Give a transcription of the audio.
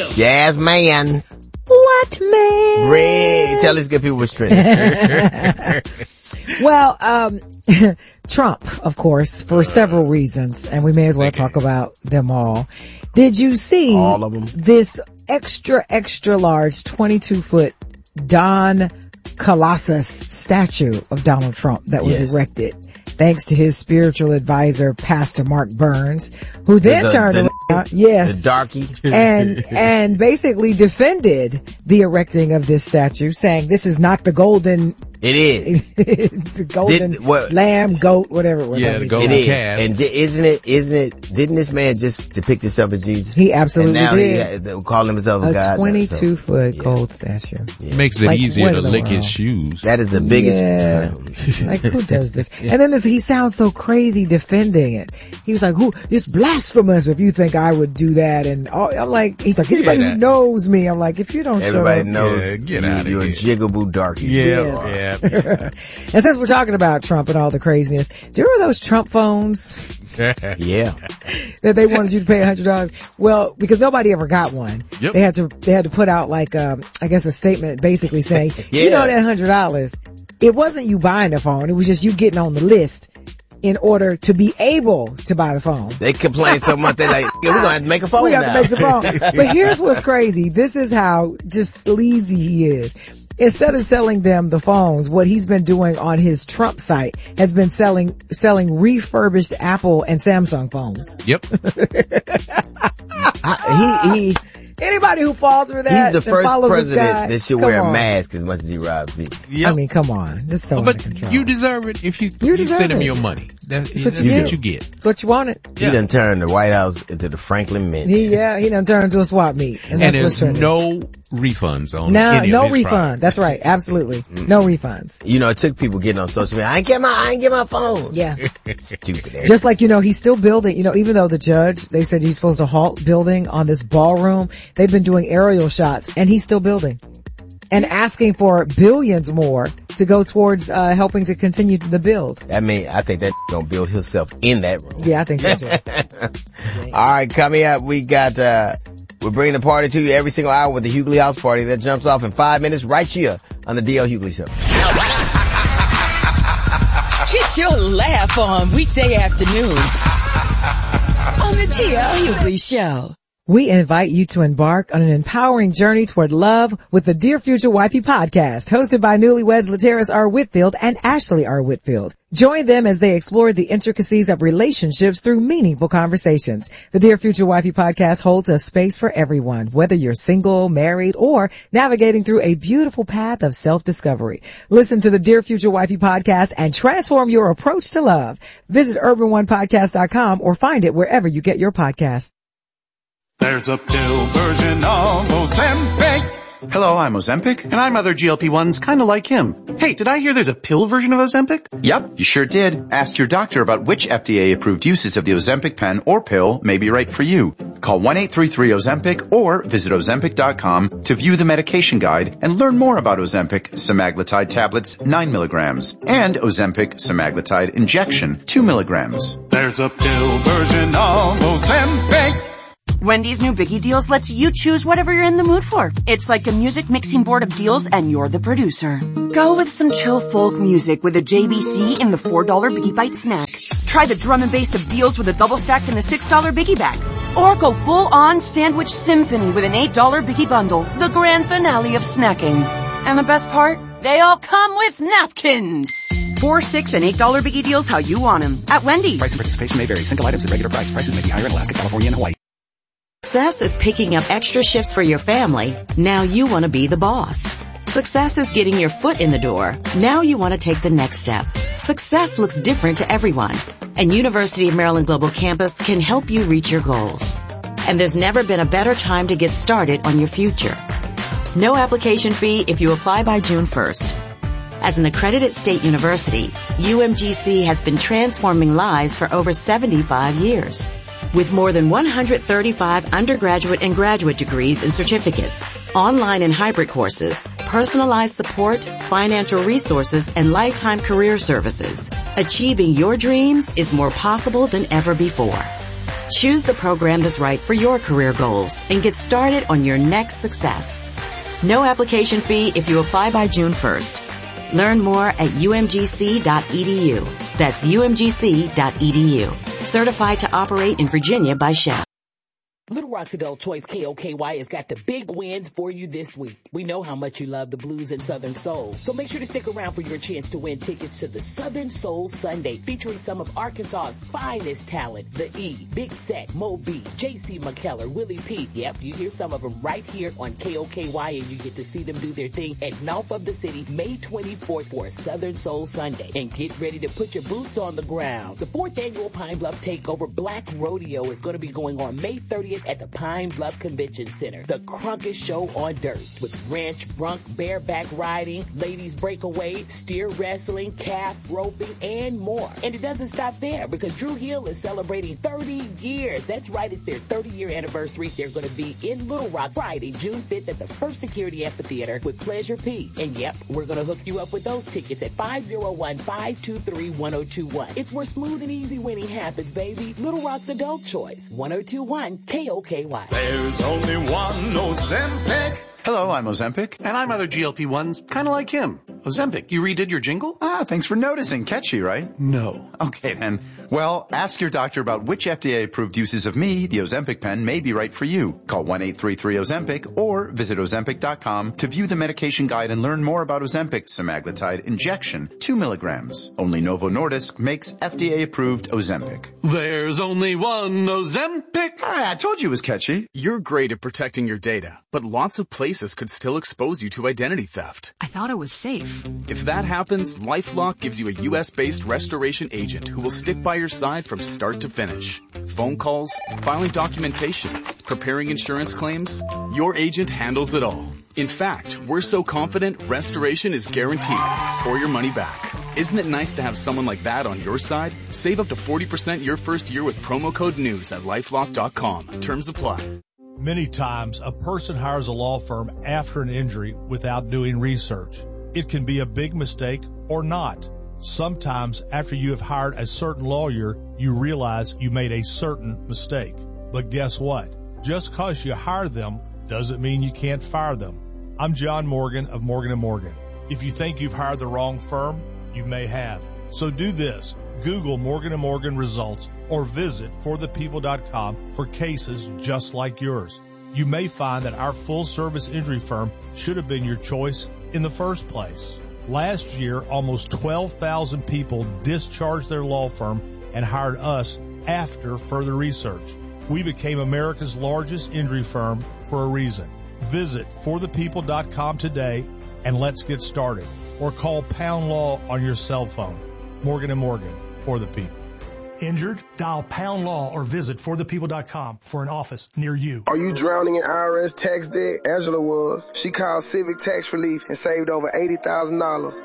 Jazz man. What man? Ray, tell these good people what's trending. Well, Trump, of course, for several reasons, and we may as well talk about them all. Did you see all of them? This extra large 22-foot Don Colossus statue of Donald Trump that was erected thanks to his spiritual advisor, Pastor Mark Burns, who then turned around, the darky, and basically defended the erecting of this statue, saying this is not the golden. It is the golden lamb, goat, whatever. Yeah, the golden calf. And isn't it? Didn't this man just depict himself as Jesus? He absolutely did. He called himself a God. 22-foot gold statue. Yeah. Makes it easier to lick his shoes. That is the biggest. Yeah. Like, who does this? And then he sounds so crazy defending it. He was like, it's blasphemous if you think I would do that. And I'm like, he's like, anybody who knows me, I'm like, if you don't everybody show knows get out of you're here. A jigaboo darky. Yeah. And since we're talking about Trump and all the craziness, do you remember those Trump phones? Yeah. That they wanted you to pay $100? Well, because nobody ever got one. Yep. They had to put out like, I guess a statement basically saying, you know that $100, it wasn't you buying the phone, it was just you getting on the list in order to be able to buy the phone. They complain so much, they're like, we're gonna have to make a phone. We have to make the phone. But here's what's crazy. This is how just sleazy he is. Instead of selling them the phones, what he's been doing on his Trump site has been selling refurbished Apple and Samsung phones. Yep. Anybody who falls for that, he's the first president that should wear a mask as much as he robs people. Yep. I mean, come on. This is so out of control. You deserve it if you send him your money. That's what you get. That's what you wanted. He done turned the White House into the Franklin Mint. He done turned into a swap meet. And there's no refunds on any no of his refund. products. That's right. Absolutely. No refunds. You know, it took people getting on social media. I ain't get my phone. Yeah. Stupid. Just like, he's still building, even though the judge, they said he's supposed to halt building on this ballroom, they've been doing aerial shots and he's still building and asking for billions more to go towards, helping to continue the build. I mean, I think that gonna build himself in that room. Yeah, I think so too. All right, coming up, we got, we're bringing the party to you every single hour with the Hughley House Party that jumps off in 5 minutes right here on the DL Hughley Show. Get your laugh on weekday afternoons on the DL Hughley Show. We invite you to embark on an empowering journey toward love with the Dear Future Wifey podcast, hosted by newlyweds Lateris R. Whitfield and Ashley R. Whitfield. Join them as they explore the intricacies of relationships through meaningful conversations. The Dear Future Wifey podcast holds a space for everyone, whether you're single, married, or navigating through a beautiful path of self-discovery. Listen to the Dear Future Wifey podcast and transform your approach to love. Visit urbanonepodcast.com or find it wherever you get your podcasts. There's a pill version of Ozempic. Hello, I'm Ozempic. And I'm other GLP-1s kind of like him. Hey, did I hear there's a pill version of Ozempic? Yep, you sure did. Ask your doctor about which FDA-approved uses of the Ozempic pen or pill may be right for you. Call 1-833-OZEMPIC or visit Ozempic.com to view the medication guide and learn more about Ozempic semaglutide tablets 9 milligrams and Ozempic semaglutide injection 2 milligrams. There's a pill version of Ozempic. Wendy's new Biggie Deals lets you choose whatever you're in the mood for. It's like a music mixing board of deals and you're the producer. Go with some chill folk music with a JBC in the $4 Biggie Bite snack. Try the drum and bass of deals with a double stack in the $6 Biggie bag. Or go full on sandwich symphony with an $8 Biggie bundle, the grand finale of snacking. And the best part? They all come with napkins. $4, $6, and $8 Biggie Deals how you want them at Wendy's. Price and participation may vary. Single items at regular price. Prices may be higher in Alaska, California, and Hawaii. Success is picking up extra shifts for your family. Now you want to be the boss. Success is getting your foot in the door. Now you want to take the next step. Success looks different to everyone, and University of Maryland Global Campus can help you reach your goals. And there's never been a better time to get started on your future. No application fee if you apply by June 1st. As an accredited state university, UMGC has been transforming lives for over 75 years. With more than 135 undergraduate and graduate degrees and certificates, online and hybrid courses, personalized support, financial resources, and lifetime career services, achieving your dreams is more possible than ever before. Choose the program that's right for your career goals and get started on your next success. No application fee if you apply by June 1st. Learn more at umgc.edu. That's umgc.edu. Certified to operate in Virginia by Shell. Little Rock's Adult Choice KOKY has got the big wins for you this week. We know how much you love the blues and Southern Soul, so make sure to stick around for your chance to win tickets to the Southern Soul Sunday, featuring some of Arkansas's finest talent, The E, Big Set, Mo B, J.C. McKellar, Willie P. Yep, you hear some of them right here on KOKY, and you get to see them do their thing at North of the City, May 24th for Southern Soul Sunday. And get ready to put your boots on the ground. The 4th annual Pine Bluff Takeover Black Rodeo is going to be going on May 30th at the Pine Bluff Convention Center. The Crunkest Show on Dirt with ranch, brunk, bareback riding, ladies breakaway, steer wrestling, calf roping, and more. And it doesn't stop there because Drew Hill is celebrating 30 years. That's right, it's their 30-year anniversary. They're going to be in Little Rock Friday, June 5th at the First Security Amphitheater with Pleasure P. And yep, we're going to hook you up with those tickets at 501-523-1021. It's where smooth and easy winning happens, baby. Little Rock's Adult Choice, 1021 KOKY. There's only one Ozempic. Hello, I'm Ozempic. And I'm other GLP-1s, kind of like him. Ozempic, you redid your jingle? Thanks for noticing. Catchy, right? No. Okay, then. Well, ask your doctor about which FDA-approved uses of me, the Ozempic pen, may be right for you. Call 1-833-OZEMPIC or visit Ozempic.com to view the medication guide and learn more about Ozempic semaglutide injection, 2 milligrams. Only Novo Nordisk makes FDA-approved Ozempic. There's only one Ozempic. I told you it was catchy. You're great at protecting your data, but lots of places could still expose you to identity theft. I thought it was safe. If that happens, LifeLock gives you a U.S.-based restoration agent who will stick by your side from start to finish. Phone calls, filing documentation, preparing insurance claims, your agent handles it all. In fact, we're so confident restoration is guaranteed or your money back. Isn't it nice to have someone like that on your side? Save up to 40% your first year with promo code NEWS at LifeLock.com. Terms apply. Many times, a person hires a law firm after an injury without doing research. It can be a big mistake or not. Sometimes, after you have hired a certain lawyer, you realize you made a certain mistake. But guess what? Just because you hire them doesn't mean you can't fire them. I'm John Morgan of Morgan & Morgan. If you think you've hired the wrong firm, you may have. So do this. Google Morgan & Morgan results or visit forthepeople.com for cases just like yours. You may find that our full-service injury firm should have been your choice in the first place. Last year, almost 12,000 people discharged their law firm and hired us after further research. We became America's largest injury firm for a reason. Visit forthepeople.com today and let's get started. Or call Pound Law on your cell phone. Morgan & Morgan, for the people. Injured? Dial Pound Law or visit forthepeople.com for an office near you. Are you drowning in IRS tax debt? Angela was. She called Civic Tax Relief and saved over $80,000.